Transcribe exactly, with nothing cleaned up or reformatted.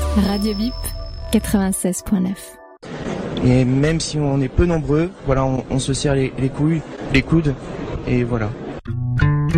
Radio Bip quatre-vingt-seize point neuf. Et même si on est peu nombreux, voilà, on, on se serre les, les couilles, les coudes, et voilà.